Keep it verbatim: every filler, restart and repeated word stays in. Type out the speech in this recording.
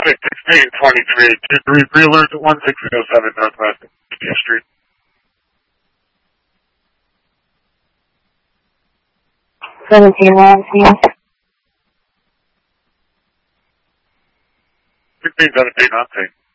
traffic sixteen twenty-three, two three three alert at one six zero seven Northwest fiftieth Street. seventeen one, sixteen seventeen, I'll take.